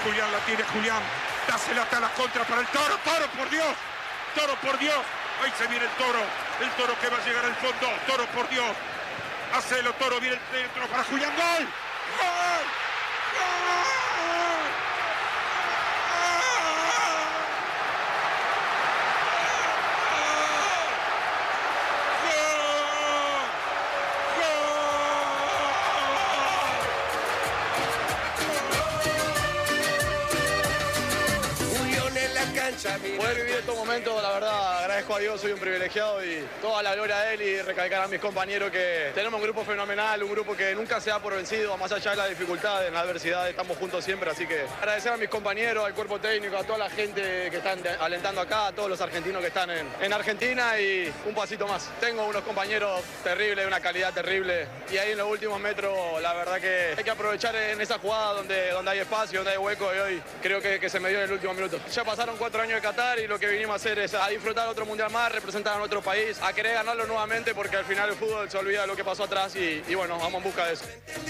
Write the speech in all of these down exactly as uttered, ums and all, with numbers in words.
Julián la tiene, Julián. Dásela hasta la contra para el Toro. Toro, por Dios. Toro, por Dios. Ahí se viene el Toro. El Toro que va a llegar al fondo. Toro, por Dios. Hacelo, Toro. Viene el centro para Julián. ¡Gol! ¡Gol! ¡Gol! Poder vivir estos momentos, la verdad, agradezco a Dios, soy un privilegiado y toda la gloria a Él y recalcar a mis compañeros que tenemos un grupo fenomenal, un grupo que nunca se da por vencido, más allá de la dificultad, en la adversidad, estamos juntos siempre, así que agradecer a mis compañeros, al cuerpo técnico, a toda la gente que están alentando acá, a todos los argentinos que están en, en Argentina y un pasito más. Tengo unos compañeros terribles, una calidad terrible y ahí en los últimos metros, la verdad que hay que aprovechar en esa jugada donde, donde hay espacio, donde hay hueco y hoy creo que, que se me dio en el último minuto. Ya pasaron cuatro años de Qatar y lo que vinimos a hacer es a disfrutar otro mundial más, representar a nuestro país, a querer ganarlo nuevamente porque al final el fútbol se olvida de lo que pasó atrás y, y bueno, vamos en busca de eso.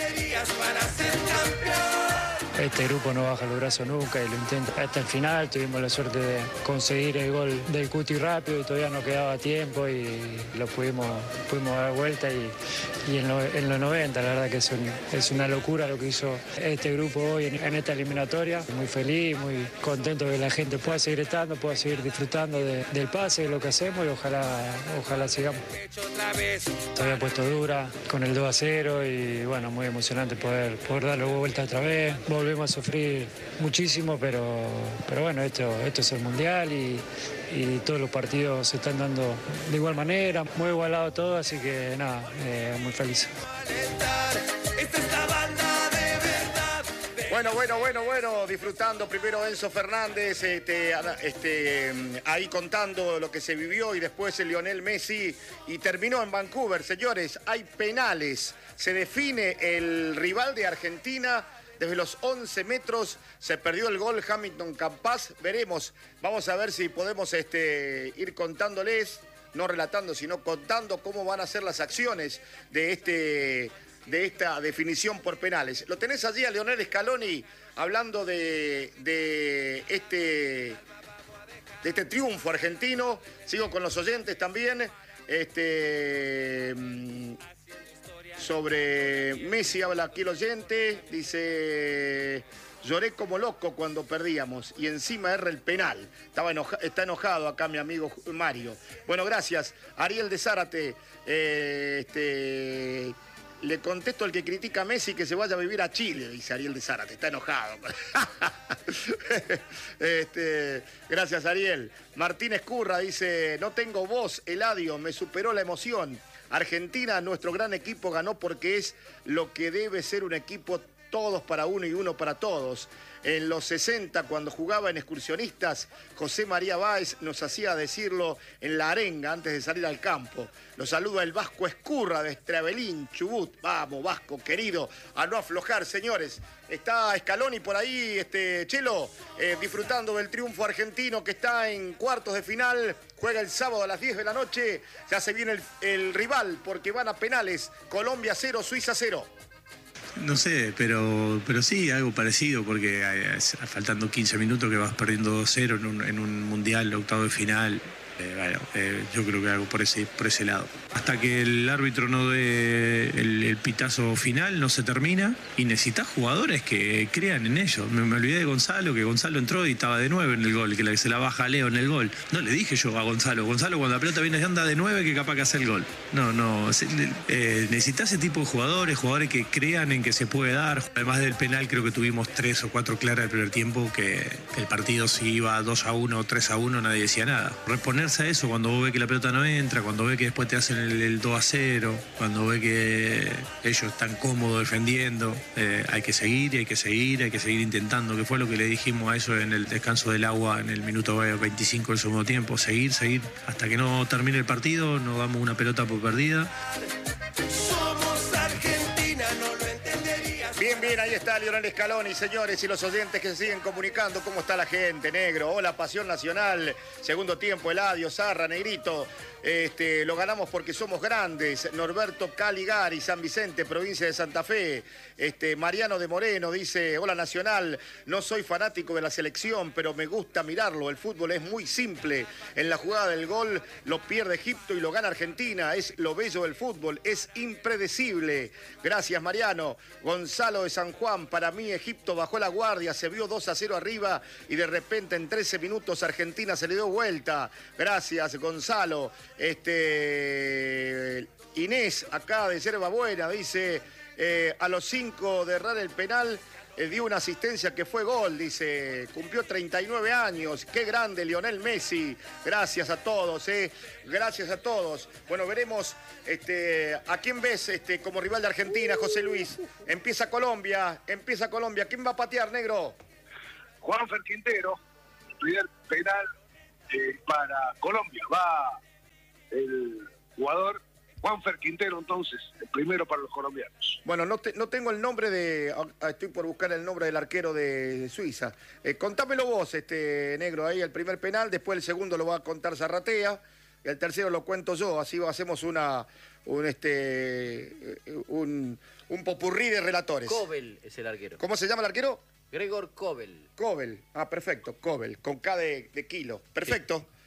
Este grupo no baja los brazos nunca y lo intenta hasta el final. Tuvimos la suerte de conseguir el gol del Cuti rápido y todavía no quedaba tiempo y lo pudimos, pudimos dar vuelta y, y en, lo, en los noventa la verdad que es, un, es una locura lo que hizo este grupo hoy en, en esta eliminatoria. Muy feliz, muy contento de que la gente pueda seguir estando, pueda seguir disfrutando de, del pase, de lo que hacemos y ojalá, ojalá sigamos. Todavía puesto dura con el dos a cero y bueno, muy emocionante poder, poder darle vuelta otra vez. Volvemos a sufrir muchísimo, pero, pero bueno, esto, esto es el Mundial y, y todos los partidos se están dando de igual manera, muy igualado todo, así que nada, eh, muy feliz. Bueno, bueno, bueno, bueno, disfrutando primero Enzo Fernández, este, este, ahí contando lo que se vivió y después el Lionel Messi y terminó en Vancouver. Señores, hay penales, se define el rival de Argentina. Desde los once metros se perdió el gol Hamilton Campas. Veremos, vamos a ver si podemos este, ir contándoles, no relatando, sino contando cómo van a ser las acciones de, este, de esta definición por penales. Lo tenés allí a Lionel Scaloni hablando de, de, este, de este triunfo argentino. Sigo con los oyentes también. Este... Sobre Messi habla aquí el oyente, dice, lloré como loco cuando perdíamos y encima erra el penal. Estaba enoja, está enojado acá mi amigo Mario. Bueno, gracias. Ariel de Zárate, eh, este, le contesto al que critica a Messi que se vaya a vivir a Chile, dice Ariel de Zárate, está enojado. este, gracias Ariel. Martín Escurra dice, no tengo voz, Eladio, me superó la emoción. Argentina, nuestro gran equipo, ganó porque es lo que debe ser un equipo, todos para uno y uno para todos. En los sesenta, cuando jugaba en Excursionistas, José María Báez nos hacía decirlo en la arenga antes de salir al campo. Los saluda el Vasco Escurra de Estravelín, Chubut. Vamos, Vasco, querido, a no aflojar, señores. Está Scaloni por ahí, este, Chelo, eh, disfrutando del triunfo argentino que está en cuartos de final. Juega el sábado a las diez de la noche. Ya se viene el, el rival porque van a penales. Colombia cero, Suiza cero. No sé, pero, pero sí, algo parecido, porque eh, faltando quince minutos que vas perdiendo dos cero en un, en un mundial, octavo de final. Eh, bueno, eh, yo creo que algo por ese, por ese lado. Hasta que el árbitro no dé el, el pitazo final, no se termina. Y necesitas jugadores que crean en ello. Me, me olvidé de Gonzalo, que Gonzalo entró y estaba de nueve en el gol, que la, se la baja a Leo en el gol. No le dije yo a Gonzalo, Gonzalo cuando la pelota viene anda de nueve que capaz que hace el gol. No, no, se, eh, necesitas ese tipo de jugadores, jugadores que crean en que se puede dar. Además del penal, creo que tuvimos tres o cuatro claras el primer tiempo, que, que el partido si iba dos a uno o tres a uno nadie decía nada. Reponer a eso cuando vos ves que la pelota no entra, cuando ves que después te hacen el, el dos a cero, cuando ves que ellos están cómodos defendiendo, eh, hay que seguir y hay que seguir, hay que seguir intentando, que fue lo que le dijimos a eso en el descanso del agua en el minuto veinticinco del segundo tiempo, seguir, seguir, hasta que no termine el partido, no damos una pelota por perdida. Bien, bien. Bien, ahí está Lionel Scaloni, señores, y los oyentes que se siguen comunicando. ¿Cómo está la gente, negro? Hola, Pasión Nacional. Segundo tiempo, Eladio, Zarra, Negrito. Este, lo ganamos porque somos grandes. Norberto Caligari, San Vicente, provincia de Santa Fe. Este, Mariano de Moreno dice, hola Nacional, no soy fanático de la selección, pero me gusta mirarlo. El fútbol es muy simple. En la jugada del gol lo pierde Egipto y lo gana Argentina. Es lo bello del fútbol, es impredecible. Gracias, Mariano. Gonzalo de San Juan, para mí Egipto bajó la guardia, se vio dos a cero arriba y de repente en trece minutos Argentina se le dio vuelta. Gracias, Gonzalo. Este, Inés, acá de Yerba Buena, dice, eh, a los cinco de errar el penal, eh, dio una asistencia que fue gol, dice, cumplió treinta y nueve años, qué grande Lionel Messi, gracias a todos, eh, gracias a todos. Bueno, veremos este, a quién ves este, como rival de Argentina, José Luis. Empieza Colombia, empieza Colombia, ¿quién va a patear, negro? Juanfer Quintero, primer penal eh, para Colombia, va el jugador Juanfer Quintero, entonces, el primero para los colombianos. Bueno, no, te, no tengo el nombre de... Estoy por buscar el nombre del arquero de, de Suiza. Eh, contámelo vos, este negro, ahí el primer penal, después el segundo lo va a contar Zarratea, y el tercero lo cuento yo, así hacemos una un este un, un popurrí de relatores. Kobel es el arquero. ¿Cómo se llama el arquero? Gregor Kobel. Kobel, ah, perfecto, Kobel, con K de, de kilo. Perfecto. Sí.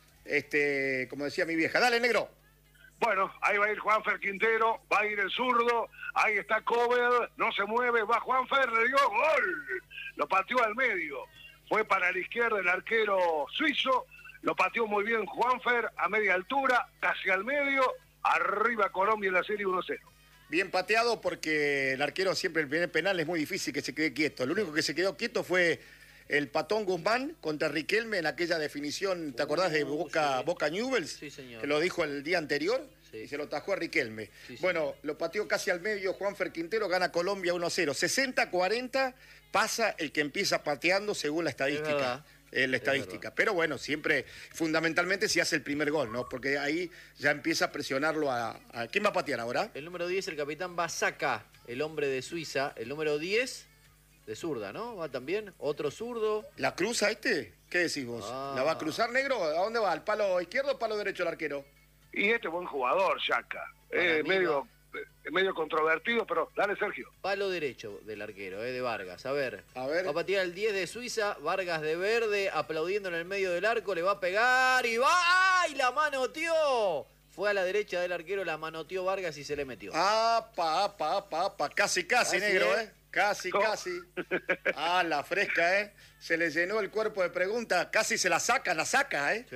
Este, como decía mi vieja. Dale, negro. Bueno, ahí va a ir Juanfer Quintero, va a ir el zurdo, ahí está Kobel, no se mueve, va Juanfer, le dio gol, lo pateó al medio, fue para la izquierda el arquero suizo, lo pateó muy bien Juanfer a media altura, casi al medio, arriba Colombia en la serie uno cero. Bien pateado porque el arquero siempre el primer penal es muy difícil que se quede quieto, lo único que se quedó quieto fue el Patón Guzmán contra Riquelme en aquella definición, ¿te acordás de Boca, sí. Boca Newell's? Sí, señor. Que lo dijo el día anterior, sí. Y se lo tajó a Riquelme. Sí, bueno, lo pateó casi al medio Juanfer Quintero, gana Colombia uno a cero. sesenta cuarenta pasa el que empieza pateando según la estadística. Eh, la estadística. Pero bueno, siempre, fundamentalmente si hace el primer gol, ¿no? Porque ahí ya empieza a presionarlo a... a... ¿Quién va a patear ahora? El número diez, el capitán Basaka, el hombre de Suiza. El número diez... de zurda, ¿no? Va también, otro zurdo. ¿La cruza este? ¿Qué decís vos? Ah. ¿La va a cruzar, negro? ¿A dónde va? ¿Al palo izquierdo o palo derecho el arquero? Y este buen jugador, Yaka. Eh, medio, eh, medio controvertido, pero dale, Sergio. Palo derecho del arquero, eh, de Vargas. A ver, a ver. Va a patear el diez de Suiza, Vargas de verde, aplaudiendo en el medio del arco, le va a pegar y va. ¡Ay! La manoteó. Fue a la derecha del arquero, la manoteó Vargas y se le metió. ¡Apa, apa, apa, apa! Casi, casi, casi negro, ¿eh? ¿eh? Casi, ¿Cómo? Casi. Ah, la fresca, ¿eh? Se le llenó el cuerpo de preguntas. Casi se la saca, la saca, ¿eh?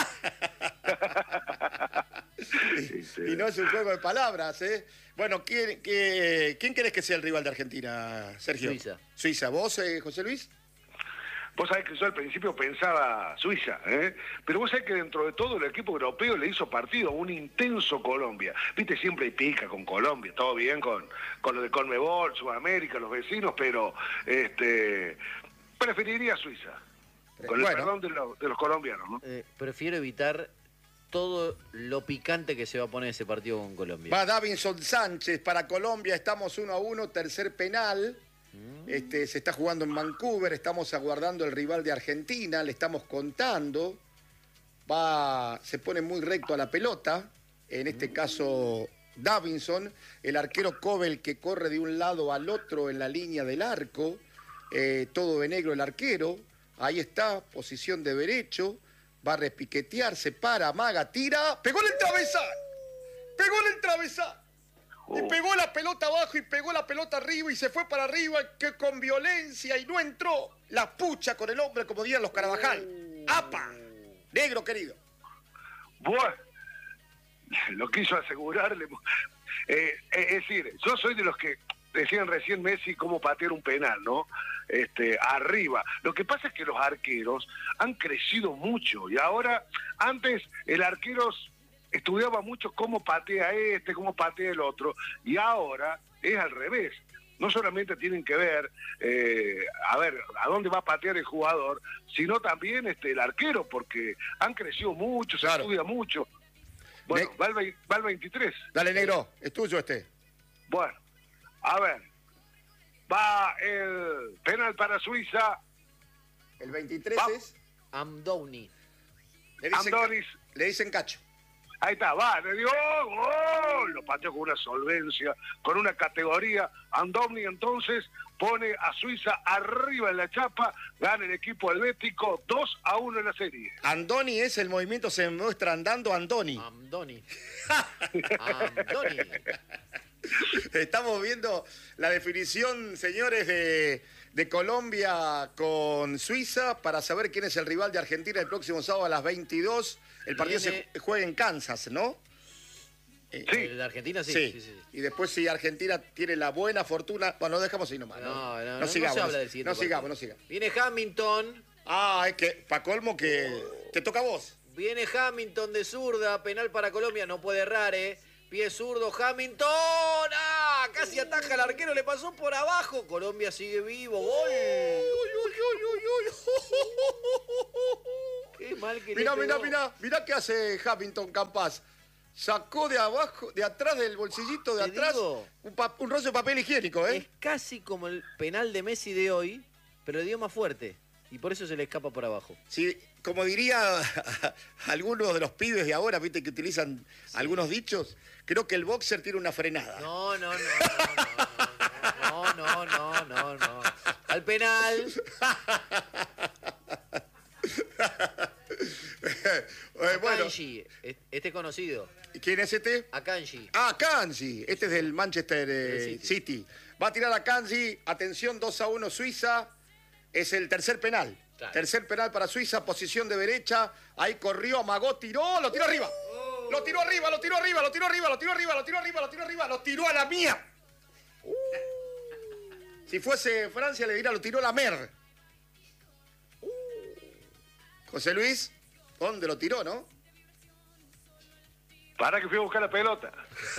Sí. y, y no es un juego de palabras, ¿eh? Bueno, ¿quién, qué, ¿quién querés que sea el rival de Argentina, Sergio? Suiza. Suiza. ¿Vos, eh, José Luis? Vos sabés que yo al principio pensaba Suiza, ¿eh? Pero vos sabés que dentro de todo el equipo europeo le hizo partido a un intenso Colombia. Viste, siempre hay pica con Colombia, todo bien con, con lo de Conmebol, Sudamérica, los vecinos, pero este preferiría Suiza, con el bueno. perdón de, lo, de los colombianos, ¿no? Eh, prefiero evitar todo lo picante que se va a poner ese partido con Colombia. Va Davinson Sánchez para Colombia, estamos uno a uno, tercer penal. Este, se está jugando en Vancouver, estamos aguardando el rival de Argentina, le estamos contando, va, se pone muy recto a la pelota, en este caso Davinson, el arquero Kobel que corre de un lado al otro en la línea del arco, eh, todo de negro el arquero, ahí está, posición de derecho, va a repiquetear, se para, amaga, tira, pegó en el travesaño, pegó en el travesaño. Y pegó la pelota abajo y pegó la pelota arriba y se fue para arriba que con violencia y no entró la pucha con el hombre como dirían los Carabajal. ¡Apa! Negro querido. Bueno, lo quiso asegurarle. Eh, es decir, yo soy de los que decían recién Messi cómo patear un penal, ¿no? Este, arriba. Lo que pasa es que los arqueros han crecido mucho y ahora, antes el arquero estudiaba mucho cómo patea este, cómo patea el otro, y ahora es al revés. No solamente tienen que ver, eh, a ver, a dónde va a patear el jugador, sino también este, el arquero, porque han crecido mucho, se claro. estudia mucho. Bueno, ne va, el, va el veintitrés. Dale, negro, es tuyo este. Bueno, a ver, Va el penal para Suiza. El veintitrés Va. es... Amdouni. Le dicen, Amdonis. le dicen Cacho. Ahí está, va, le dio gol. Lo pateó con una solvencia, con una categoría. Andoni entonces pone a Suiza arriba en la chapa, gana el equipo helvético dos a uno en la serie. Andoni es el movimiento, se muestra andando Andoni. Amdoni. Amdoni. Estamos viendo la definición, señores, de, de Colombia con Suiza para saber quién es el rival de Argentina el próximo sábado a las veintidós. El partido Viene- se juega en Kansas, ¿no? Eh, Sí. El de Argentina sí. Sí. sí, sí. Y después si Argentina tiene la buena fortuna... Bueno, lo dejamos ahí nomás. No, No, no, no, no sigamos. se habla del siguiente no sigamos, partido. no sigamos. Viene Hamilton. Ah, es que, pa' colmo, que te toca a vos. Viene Hamilton de zurda. Penal para Colombia. No puede errar, ¿eh? Pie zurdo. Hamilton. ¡Ah! Casi ataja al arquero. Le pasó por abajo. Colombia sigue vivo. ¡Gol! Qué mal que Mirá, le mirá, pegó. mirá, mirá qué hace Hamilton Campas. Sacó de abajo, de atrás del bolsillito de Te atrás, digo. un, pa- un rollo de papel higiénico, ¿eh? Es casi como el penal de Messi de hoy, pero le dio más fuerte. Y por eso se le escapa por abajo. Sí, como diría algunos de los pibes de ahora, viste, que utilizan algunos dichos, creo que el boxer tiene una frenada. No, no, no, no, no, no, no, no, no. Al penal. Eh, bueno, Akanji, este es conocido. ¿quién es este? Akanji. Ah, Kanji. Este es del Manchester eh, Del City. City. Va a tirar a Kanji. Atención, dos a uno Suiza. Es el tercer penal. Claro. Tercer penal para Suiza, posición de derecha. Ahí corrió, amagó, tiró, lo tiró arriba. Lo tiró arriba, lo tiró arriba, lo tiró arriba, lo tiró arriba, lo tiró arriba, lo tiró arriba, lo tiró a la mía. Si fuese Francia le diría, lo tiró la mer. José Luis, ¿dónde lo tiró, no? Para que fui a buscar la pelota.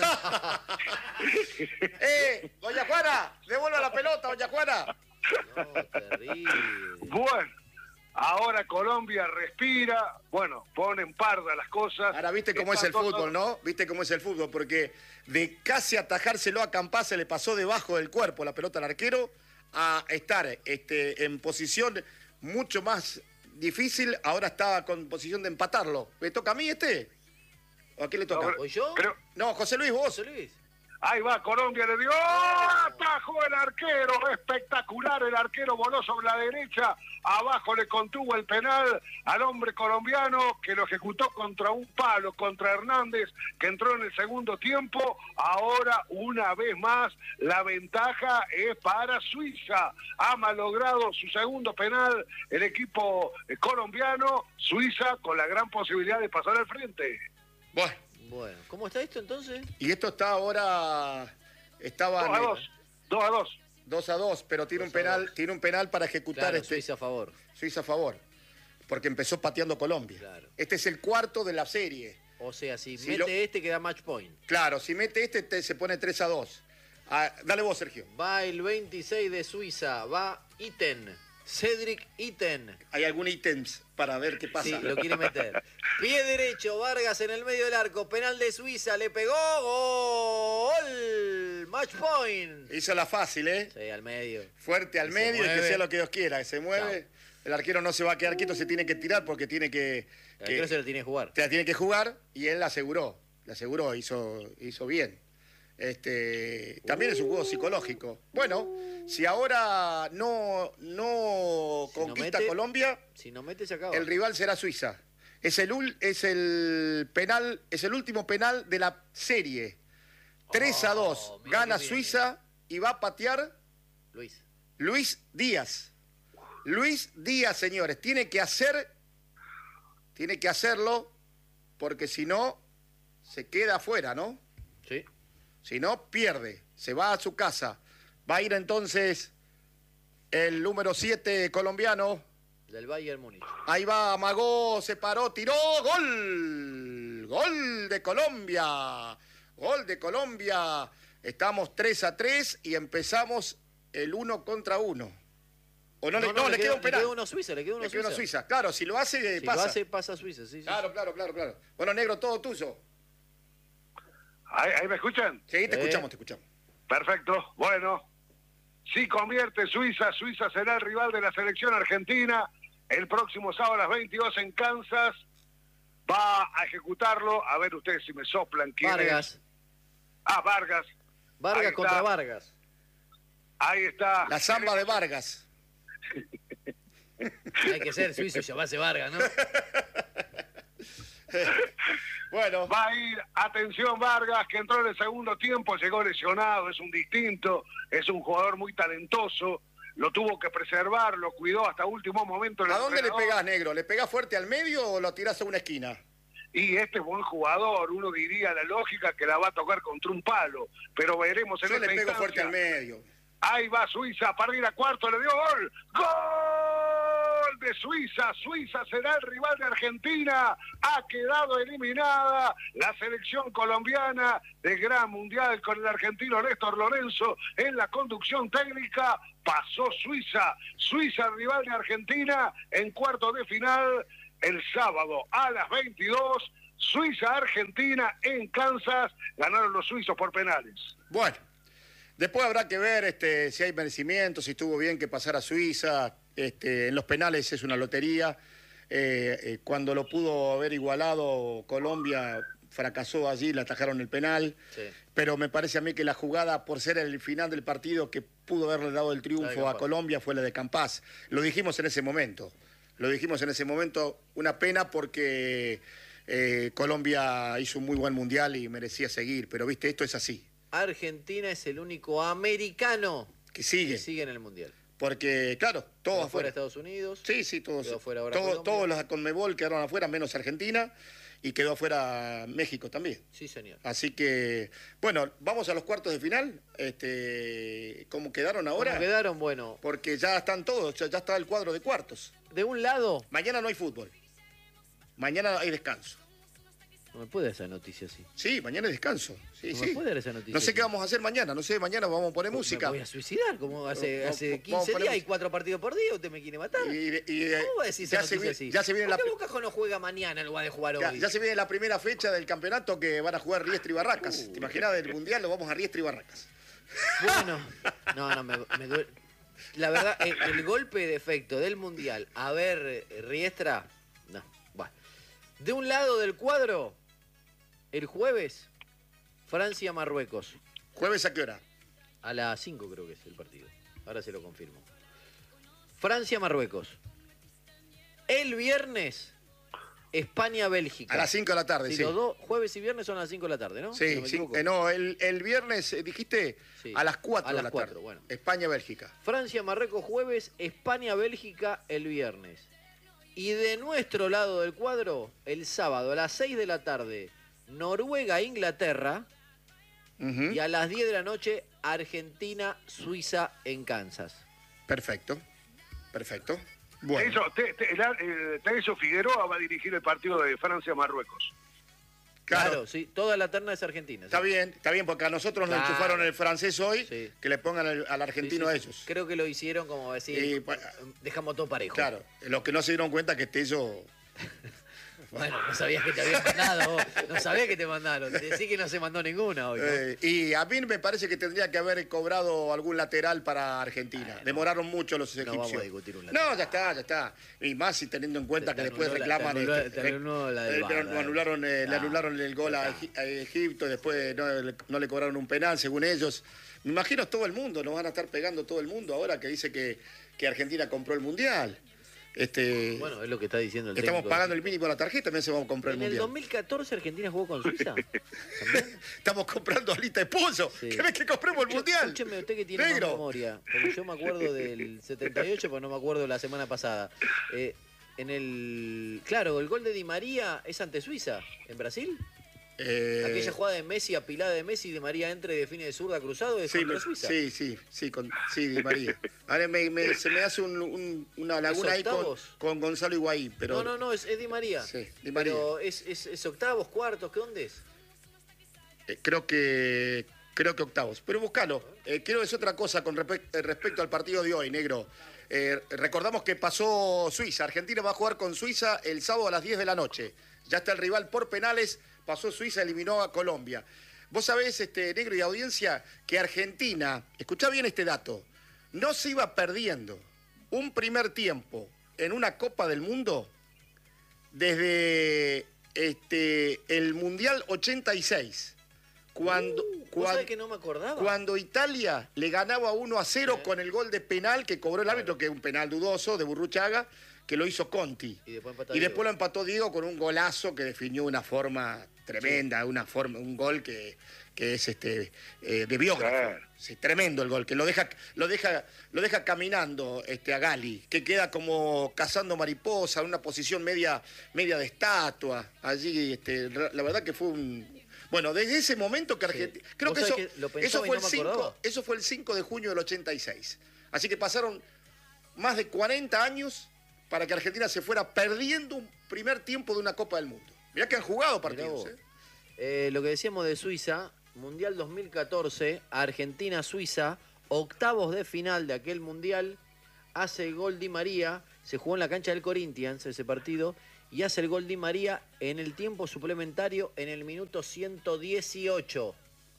¡Eh! Doña Juana, devuelva la pelota, doña Juana. No, terrible. Bueno, ahora Colombia respira, bueno, ponen parda las cosas. Ahora, ¿viste cómo es Está el todo- fútbol, no? ¿Viste cómo es el fútbol? Porque de casi atajárselo a Campás se le pasó debajo del cuerpo la pelota al arquero a estar este, en posición mucho más difícil. Ahora está con posición de empatarlo. ¿Me toca a mí este? ¿O a quién le toca? Ahora- ¿Voy yo? Creo- No, José Luis, vos. José Luis. Ahí va, Colombia le dio, atajó el arquero, espectacular, el arquero voló sobre la derecha, abajo le contuvo el penal al hombre colombiano que lo ejecutó contra un palo, contra Hernández, que entró en el segundo tiempo. Ahora, una vez más, la ventaja es para Suiza. Ha malogrado su segundo penal el equipo eh, colombiano, Suiza con la gran posibilidad de pasar al frente. Bueno, Bueno, ¿cómo está esto entonces? y esto está ahora... Estaba Dos a dos, dos a dos. dos a dos, pero tiene un Dos a penal, dos. tiene un penal para ejecutar Claro, este. Suiza a favor. Suiza a favor. Porque empezó pateando Colombia. Claro. Este es el cuarto de la serie. O sea, si Si mete lo- este queda match point. Claro, si mete este, te- se pone tres a dos. Ah, dale vos, Sergio. Va el veintiséis de Suiza, va Iten. Cedric Iten. ¿Hay algún ítems para ver qué pasa? Sí, lo quiere meter. Pie derecho, Vargas en el medio del arco. Penal de Suiza, le pegó. Gol. Match point. Hizo la fácil, ¿eh? Sí, al medio. Fuerte al Y se medio y que mueve. sea lo que Dios quiera. Que se mueve. El arquero no se va a quedar quieto, se tiene que tirar porque tiene que... El que arquero se lo tiene que jugar. te la tiene que jugar y él la aseguró. La aseguró, hizo, hizo bien. Este, también es un juego psicológico. Bueno, si ahora no, no Si no conquista mete- Colombia, Si no mete, se acaba. el rival será Suiza. Es el, ul- es el penal, es el último penal de la serie. tres a dos. Oh, mira Gana qué bien. Suiza y va a patear Luis. Luis Díaz. Luis Díaz, señores, tiene que hacer, tiene que hacerlo, porque si no, se queda afuera, ¿no? Sí. Si no, pierde, se va a su casa. Va a ir entonces el número siete colombiano. Del Bayern Múnich. Ahí va, amagó, se paró, tiró, gol. Gol de Colombia. Gol de Colombia. Estamos tres a tres y empezamos el uno contra uno. O no, le, no, le, queda un penal. Le queda uno a Suiza, le queda uno Le a queda uno a Suiza. Suiza. Claro, si lo hace, Si pasa. lo hace, pasa a Suiza, sí, sí. Claro, claro, claro, claro. Bueno, negro, todo tuyo. ¿Ahí, ahí me escuchan? Sí, te Eh. escuchamos, te escuchamos. Perfecto, bueno. Si convierte Suiza, Suiza será el rival de la selección argentina el próximo sábado a las veintidós en Kansas. Va a ejecutarlo. A ver ustedes si me soplan. ¿Quién Vargas. es? Ah, Vargas. Vargas Ahí contra está. Vargas. Ahí está. La samba de Vargas. Hay que ser suizo y llamarse Vargas, ¿no? Bueno. Va a ir, atención Vargas, que entró en el segundo tiempo, llegó lesionado, es un distinto, es un jugador muy talentoso, lo tuvo que preservar, lo cuidó hasta último momento. ¿A dónde le entrenador. pegás, negro? ¿Le pegás fuerte al medio o lo tirás a una esquina? Y este es buen jugador, uno diría la lógica que la va a tocar contra un palo, pero veremos en Yo esta le pego instancia. fuerte al medio. Ahí va Suiza para ir a cuarto, le dio gol. ¡Gol de Suiza! Suiza será el rival de Argentina. Ha quedado eliminada la selección colombiana del Gran Mundial con el argentino Néstor Lorenzo en la conducción técnica. Pasó Suiza. Suiza, rival de Argentina, en cuarto de final el sábado a las veintidós. Suiza-Argentina en Kansas. Ganaron los suizos por penales. Bueno. Después habrá que ver este, si hay merecimiento, si estuvo bien que pasara Suiza. Este, en los penales es una lotería. Eh, eh, cuando lo pudo haber igualado, Colombia fracasó allí, le atajaron el penal. Sí. Pero me parece a mí que la jugada, por ser el final del partido, que pudo haberle dado el triunfo a Colombia, fue la de Campás. Lo dijimos en ese momento. Lo dijimos en ese momento. Una pena porque eh, Colombia hizo un muy buen mundial y merecía seguir. Pero, viste, esto es así. Argentina es el único americano Que sigue. que sigue en el Mundial. Porque, claro, todos Quedó afuera. fuera Estados Unidos. Sí, sí, todos. Quedó fuera ahora Todo- Colombia. todos los de Conmebol quedaron afuera, menos Argentina, y quedó afuera México también. Sí, señor. Así que, bueno, vamos a los cuartos de final. Este, ¿Cómo quedaron ahora? ¿Cómo quedaron? Bueno, Porque ya están todos, ya, ya está el cuadro de cuartos. de un lado, Mañana no hay fútbol. Mañana hay descanso. no me puede dar esa noticia así. Sí, mañana hay descanso. Sí, No sí. me puede dar esa noticia. No sé así. qué vamos a hacer mañana. No sé, mañana vamos a poner música. Me voy a suicidar, como hace, Vamos- hace vamos a quince poner días hay música. cuatro partidos por día, usted me quiere matar. Y, y, eh, ¿Cómo va a decir esa ya, se noticia viene, así? ya se viene la ¿Por qué Boca no juega mañana en lugar de jugar Ya, hoy? ya se viene la primera fecha del campeonato que van a jugar Riestra y Barracas. Uh. ¿Te imaginas del Mundial? Lo vamos a Riestra y Barracas. Bueno, no, no, me, me duele. La verdad, el, el golpe de efecto del Mundial, a ver, Riestra, no, va. De un lado del cuadro, el jueves, Francia-Marruecos. ¿Jueves a qué hora? A las cinco creo que es el partido. Ahora se lo confirmo. Francia-Marruecos. El viernes, España-Bélgica. A las cinco de la tarde, Sí, sí. los dos, jueves y viernes son a las cinco de la tarde, ¿no? Si Sí, no me sí. equivoco. Eh, no, el, el viernes, eh, dijiste, Sí. a las cuatro A de las la cuatro, tarde. bueno. España-Bélgica. Francia-Marruecos jueves, España-Bélgica el viernes. Y de nuestro lado del cuadro, el sábado a las seis de la tarde, Noruega-Inglaterra. Ujú. Y a las diez de la noche, Argentina-Suiza en Kansas. Perfecto. Perfecto. Bueno. Eso, te, te, el- eh, Telso Figueroa va a dirigir el partido de Francia-Marruecos. Claro, Claro. sí, toda la terna es argentina. Está sí. bien, está bien, porque a nosotros nos Claro. enchufaron el francés hoy, Sí. que le pongan el- al Sí, argentino sí, a sí. ellos. Creo que lo hicieron como decir, Y, pues, dejamos todo parejo. Claro, lo que no se dieron cuenta que Tello... Bueno, no sabías que te habían mandado vos. No sabías que te mandaron. Decí que no se mandó ninguna hoy, ¿no? Eh, y a mí me parece que tendría que haber cobrado algún lateral para Argentina. Bueno, Demoraron mucho los no egipcios. vamos a discutir un lateral. No, ya está, ya está. Y más si teniendo en cuenta Te- que te después anuló la- reclaman... te anuló- este, te anuló la del eh, V A R, le anularon, eh, le Ah, anularon el gol a, ya Egi- a Egipto y después no, le- no le cobraron un penal, según ellos. Me imagino todo el mundo, nos van a estar pegando todo el mundo ahora que dice que, que Argentina compró el Mundial. Este, Bueno, es lo que está diciendo el estamos técnico. pagando el mínimo de la tarjeta, también se vamos a comprar el En el Mundial. dos mil catorce Argentina jugó con Suiza. ¿También? Estamos comprando alita de pulso. Sí. ¿Querés que compremos el Mundial? Escúcheme usted que tiene Negro. más memoria. Porque yo me acuerdo del setenta y ocho, pero no me acuerdo la semana pasada. Eh, en el. Claro, el gol de Di María es ante Suiza, en Brasil. Eh, Aquella jugada de Messi, apilada de Messi, Di María entra y define de zurda cruzado, es Sí, contra me- Suiza. sí, sí, sí, con, sí, Di María. Ahora me, me- se me hace un- un- una laguna ahí con, octavos? con Gonzalo Higuaín, pero No, no, no, es, es Di María. Sí, Di María. Pero es, es, es octavos, cuartos, ¿qué dónde es? eh, creo que creo que octavos. Pero buscalo. Eh, quiero decir otra cosa con respe- eh, respecto al partido de hoy, negro. Eh, recordamos que pasó Suiza. Argentina va a jugar con Suiza el sábado a las diez de la noche. Ya está el rival por penales. Pasó Suiza, eliminó a Colombia. Vos sabés, este, negro y audiencia, que Argentina, escuchá bien este dato, no se iba perdiendo un primer tiempo en una Copa del Mundo desde este, el Mundial ochenta y seis. Cuando, Uh, cuando, que no me acordaba? cuando Italia le ganaba uno a cero ¿Eh? con el gol de penal que cobró el árbitro, Claro. que es un penal dudoso de Burruchaga, que lo hizo Conti. Y después, empató Y Diego. después lo empató Diego con un golazo que definió una forma tremenda, una forma, un gol que, que es este eh, de biógrafo. Claro. Sí, tremendo el gol, que lo deja, lo deja, lo deja caminando este, a Gali, que queda como cazando mariposa, en una posición media, media de estatua. Allí, este, la verdad que fue un. Bueno, desde ese momento que Argentina. Sí. Creo Vos que eso, sabés que lo pensaba eso y fue no el me cinco, acordaba. eso fue el cinco de junio del ochenta y seis. Así que pasaron más de cuarenta años para que Argentina se fuera perdiendo un primer tiempo de una Copa del Mundo. Mirá que han jugado Mirá partidos, vos. ¿eh? Eh, lo que decíamos de Suiza, Mundial dos mil catorce, Argentina-Suiza, octavos de final de aquel Mundial, hace el gol Di María, se jugó en la cancha del Corinthians ese partido, y hace el gol Di María en el tiempo suplementario en el minuto ciento dieciocho.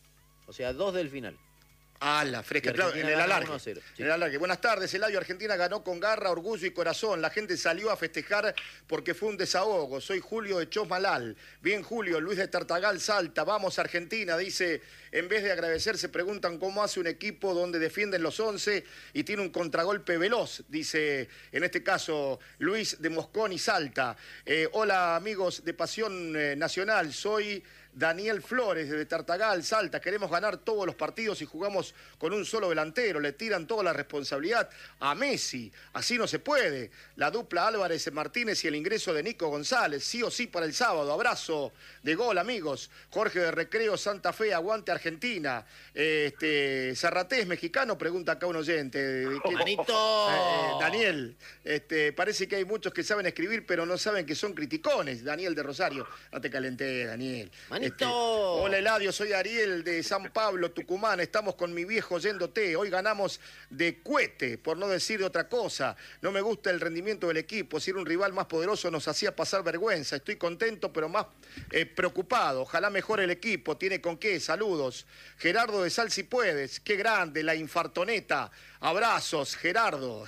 O sea, dos del final. Ah, la fresca, Y claro, Argentina en el gana alargue. uno a cero, sí. En el alargue. Buenas tardes, Eladio. Argentina ganó con garra, orgullo y corazón. La gente salió a festejar porque fue un desahogo. Soy Julio de Chosmalal. Bien, Julio, Luis de Tartagal, Salta. Vamos, Argentina, dice. En vez de agradecer, se preguntan cómo hace un equipo donde defienden los once y tiene un contragolpe veloz, dice en este caso Luis de Mosconi, Salta. Eh, hola, amigos de Pasión eh, Nacional. Soy Daniel Flores de Tartagal, Salta. Queremos ganar todos los partidos y jugamos con un solo delantero. Le tiran toda la responsabilidad a Messi. Así no se puede. La dupla Álvarez Martínez y el ingreso de Nico González. Sí o sí para el sábado. Abrazo de gol, amigos. Jorge de Recreo, Santa Fe, aguante Argentina. Este, Zarratés, mexicano, pregunta acá un oyente. ¿Qué- ¡Manito! Eh, Daniel, este, parece que hay muchos que saben escribir, pero no saben que son criticones. Daniel de Rosario. No te calenté, Daniel. ¡Manito! Este, hola, Eladio, soy Ariel de San Pablo, Tucumán. Estamos con mi viejo yéndote. Hoy ganamos de cuete, por no decir de otra cosa. No me gusta el rendimiento del equipo. Si era un rival más poderoso nos hacía pasar vergüenza. Estoy contento, pero más eh, preocupado. Ojalá mejore el equipo. Tiene con qué. Saludos. Gerardo de Sal, si puedes. Qué grande, la infartoneta. Abrazos, Gerardo.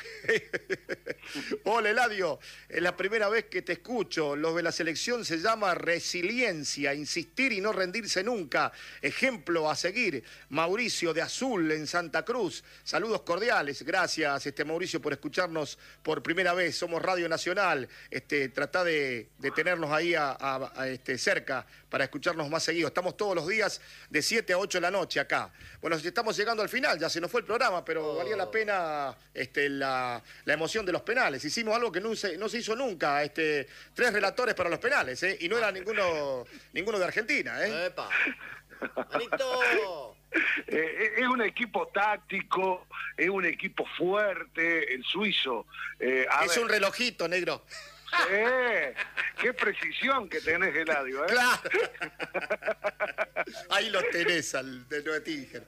Hola, Eladio. Es la primera vez que te escucho. Lo de la selección se llama resiliencia, insistir y no rendirse nunca. Ejemplo a seguir. Mauricio de Azul en Santa Cruz. Saludos cordiales. Gracias, este Mauricio, por escucharnos por primera vez. Somos Radio Nacional. Este, trata de, de tenernos ahí a, a- a, este, cerca para escucharnos más seguido. Estamos todos los días de siete a ocho de la noche acá. Bueno, estamos llegando al final, ya se nos fue el programa, pero Oh. valía la pena este, la, la emoción de los penales. Hicimos algo que no se, no se hizo nunca, este, tres relatores para los penales, ¿eh? Y no era ninguno, ninguno de Argentina, ¿eh? ¡Epa! ¡Manito! Eh, es un equipo táctico, es un equipo fuerte, el suizo. Eh, a Es ver, un relojito, negro. eh, qué precisión que tenés, Eladio, ¿eh? Claro. Ahí lo tenés al de Noetinger.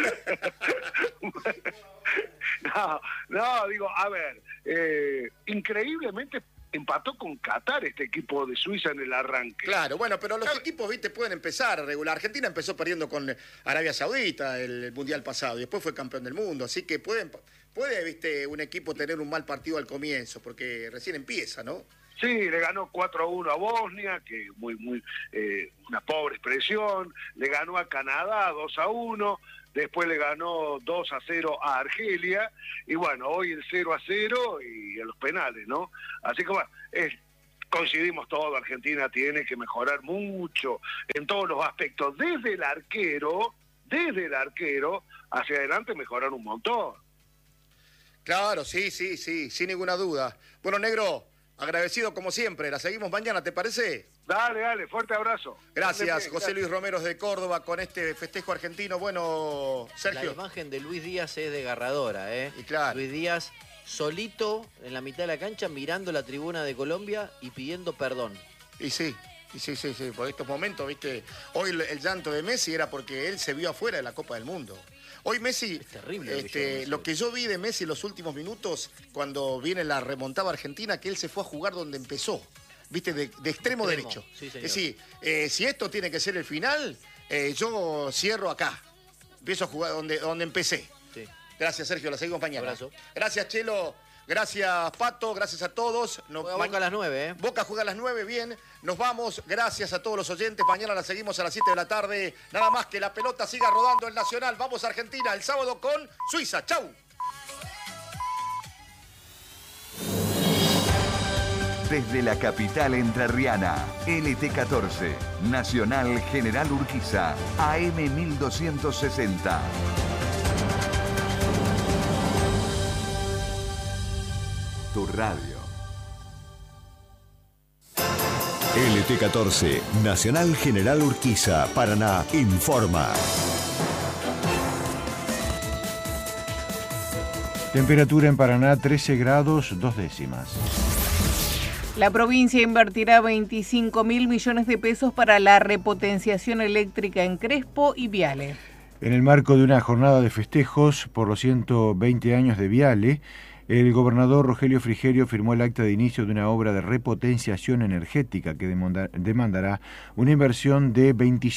No, no, digo, a ver, eh, increíblemente empató con Qatar este equipo de Suiza en el arranque. Claro, bueno, pero los equipos, viste, pueden empezar a regular. Argentina empezó perdiendo con Arabia Saudita el, el Mundial pasado y después fue campeón del mundo. Así que pueden, puede, viste, un equipo tener un mal partido al comienzo, porque recién empieza, ¿no? Sí, le ganó cuatro a uno a Bosnia, que muy, muy, eh, una pobre expresión. Le ganó a Canadá dos a uno. Después le ganó dos a cero a Argelia. Y bueno, hoy el cero a cero y a los penales, ¿no? Así que bueno, es, coincidimos todos, Argentina tiene que mejorar mucho en todos los aspectos. Desde el arquero, desde el arquero, hacia adelante mejorar un montón. Claro, sí, sí, sí, sin ninguna duda. Bueno, negro, agradecido como siempre. La seguimos mañana, ¿te parece? Dale, dale, fuerte abrazo. Gracias, Dale, José gracias. Luis Romeros de Córdoba, con este festejo argentino. Bueno, La Sergio. imagen de Luis Díaz es desgarradora, ¿eh? Y claro. Luis Díaz solito en la mitad de la cancha mirando la tribuna de Colombia y pidiendo perdón. Y sí, y sí, sí, sí, por estos momentos, viste, hoy el, el llanto de Messi era porque él se vio afuera de la Copa del Mundo. Hoy Messi, Es terrible lo que este, yo Messi. lo que yo vi de Messi en los últimos minutos, cuando viene la remontada argentina, que él se fue a jugar donde empezó, viste, de, de extremo, Extremo, derecho. sí, señor. Es decir, eh, si esto tiene que ser el final, eh, yo cierro acá, empiezo a jugar donde, donde empecé. Sí. Gracias, Sergio, la seguimos mañana. Abrazo. Gracias, Chelo. Gracias, Pato. Gracias a todos. Nos, Juega Boca a las nueve, ¿eh? Boca juega a las nueve, bien. Nos vamos. Gracias a todos los oyentes. Mañana la seguimos a las siete de la tarde. Nada más que la pelota siga rodando el Nacional. Vamos a Argentina el sábado con Suiza. Chau. Desde la capital entrerriana, L T catorce, Nacional General Urquiza, A M mil doscientos sesenta. Tu radio. L T catorce, Nacional General Urquiza, Paraná, informa. Temperatura en Paraná trece grados, dos décimas. La provincia invertirá veinticinco mil millones de pesos para la repotenciación eléctrica en Crespo y Viale. En el marco de una jornada de festejos por los ciento veinte años de Viale, el gobernador Rogelio Frigerio firmó el acta de inicio de una obra de repotenciación energética que demandará una inversión de veinticinco